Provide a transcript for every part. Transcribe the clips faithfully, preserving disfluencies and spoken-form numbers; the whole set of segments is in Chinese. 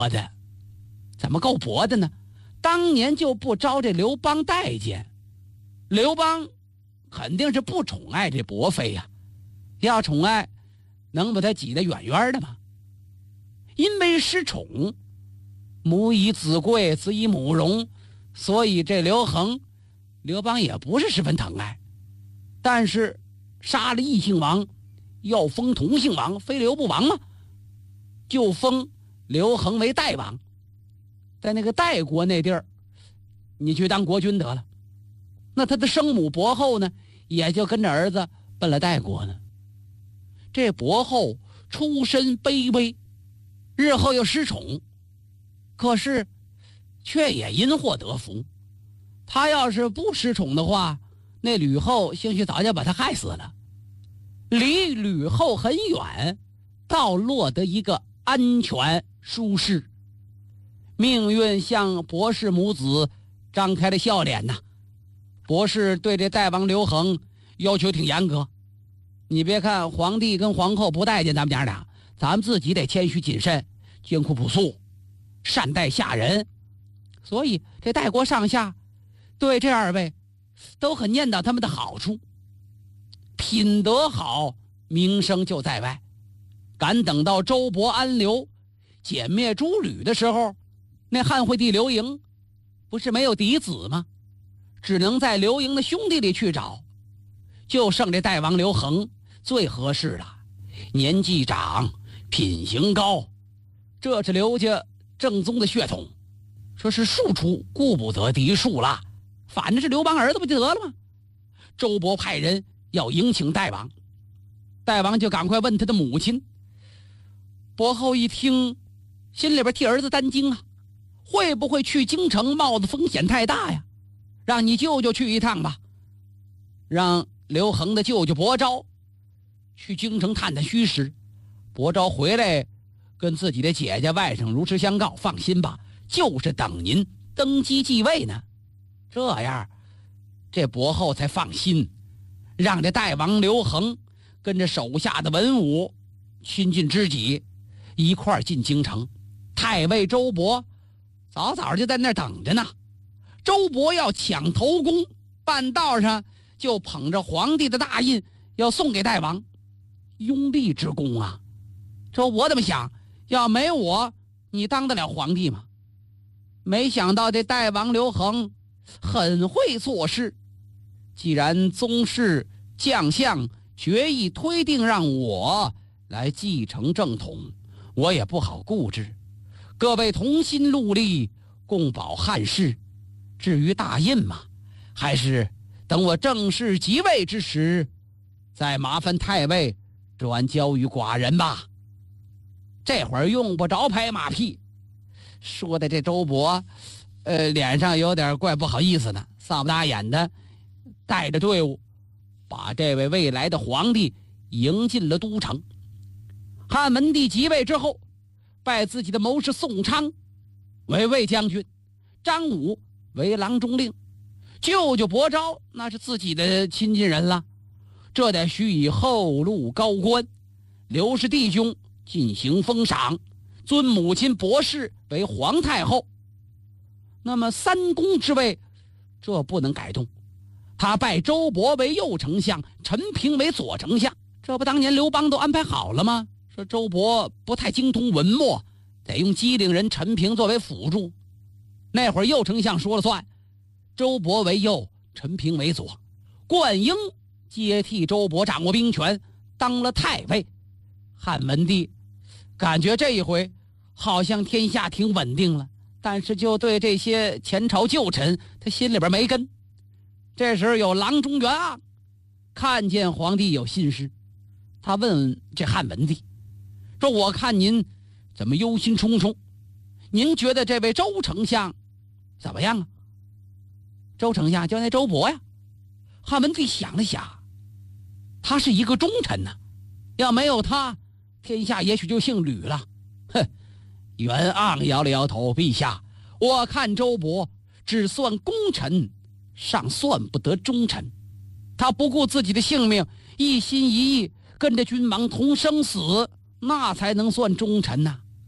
的，怎么够薄的呢？当年就不招这刘邦待见，刘邦肯定是不宠爱这伯妃呀、啊，要宠爱，能把他挤得远远的吗？因为失宠，母以子贵，子以母荣，所以这刘恒，刘邦也不是十分疼爱。但是杀了异姓王，要封同姓王，非刘不王吗？就封刘恒为代王，在那个代国那地儿，你去当国君得了。那他的生母伯后呢，也就跟着儿子奔了代国呢。这伯后出身卑微，日后又失宠，可是却也因祸得福。他要是不失宠的话，那吕后兴许早就把他害死了。离吕后很远，倒落得一个安全舒适。命运向博士母子张开了笑脸呐。博士对这代王刘恒要求挺严格，你别看皇帝跟皇后不待见咱们娘俩，咱们自己得谦虚谨慎，艰苦朴素，善待下人。所以这代国上下对这二位都很念叨他们的好处，品德好，名声就在外。敢等到周勃安刘歼灭诸吕的时候，那汉惠帝刘盈不是没有嫡子吗？只能在刘盈的兄弟里去找，就剩这代王刘恒最合适了。年纪长，品行高，这是刘家正宗的血统。说是庶出，顾不得嫡庶了，反正是刘邦儿子不就得了吗？周勃派人要迎请代王，代王就赶快问他的母亲。伯后一听，心里边替儿子担惊啊，会不会去京城冒的风险太大呀？让你舅舅去一趟吧，让刘恒的舅舅伯昭去京城探探虚实。伯昭回来跟自己的姐姐外甥如实相告，放心吧，就是等您登基继位呢。这样这伯后才放心，让这代王刘恒跟着手下的文武亲近知己一块儿进京城。太尉周勃早早就在那儿等着呢。周勃要抢头功，半道上就捧着皇帝的大印要送给代王，拥立之功啊。周勃这么想，要没我你当得了皇帝吗？没想到这代王刘恒很会做事，既然宗室将相决议推定让我来继承正统，我也不好固执。各位同心戮力，共保汉室。至于大印嘛，还是等我正式即位之时，再麻烦太尉转交于寡人吧。这会儿用不着拍马屁，说的这周勃呃，脸上有点怪不好意思呢，撒不大眼的带着队伍把这位未来的皇帝迎进了都城。汉文帝即位之后，拜自己的谋士宋昌为卫将军，张武为郎中令，舅舅伯昭那是自己的亲近人了，这得许以后路高官。刘氏弟兄进行封赏，尊母亲伯氏为皇太后。那么三公之位这不能改动，他拜周勃为右丞相，陈平为左丞相。这不当年刘邦都安排好了吗？说周勃不太精通文墨，得用机灵人陈平作为辅助。那会儿右丞相说了算，周勃为右，陈平为左。灌婴接替周勃掌握兵权，当了太尉。汉文帝感觉这一回好像天下挺稳定了，但是就对这些前朝旧臣他心里边没根。这时候有郎中袁盎看见皇帝有心事，他问这汉文帝说，我看您怎么忧心忡忡，您觉得这位周丞相怎么样啊？周丞相就那周勃呀。汉文帝想了想，他是一个忠臣呢、啊，要没有他，天下也许就姓吕了。哼！袁盎摇了摇头，陛下，我看周勃只算功臣，尚算不得忠臣。他不顾自己的性命，一心一意跟着君王同生死，那才能算忠臣呐、啊。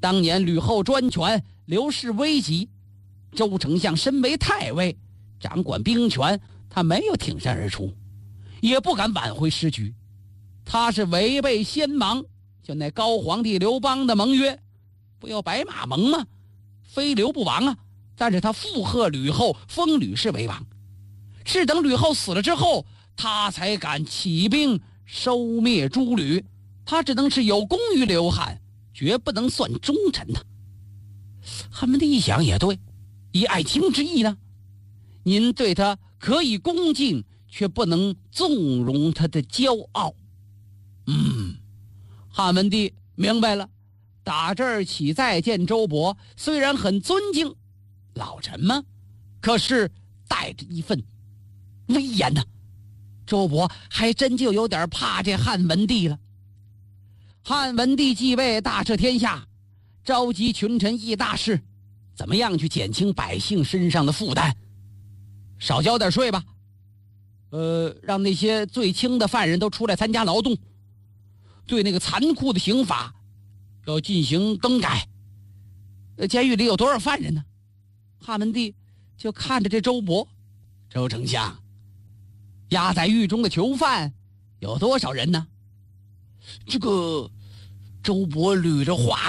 当年吕后专权，刘氏危急，周丞相身为太尉，掌管兵权，他没有挺身而出，也不敢挽回时局。他是违背先王就那高皇帝刘邦的盟约，不要白马盟吗？非刘不亡啊！但是他附和吕后，封吕氏为王，是等吕后死了之后，他才敢起兵收灭诸吕。他只能是有功于刘汉，绝不能算忠臣呐。汉文帝一想也对，以爱卿之意呢，您对他可以恭敬，却不能纵容他的骄傲。嗯，汉文帝明白了，打这儿起再见周勃，虽然很尊敬老臣嘛，可是带着一份威严呢。周勃还真就有点怕这汉文帝了。汉文帝继位，大赦天下，召集群臣议大事，怎么样去减轻百姓身上的负担？少交点税吧，呃，让那些最轻的犯人都出来参加劳动，对那个残酷的刑法要进行更改。呃，监狱里有多少犯人呢？汉文帝就看着这周勃，周丞相，押在狱中的囚犯有多少人呢？这个周勃捋着话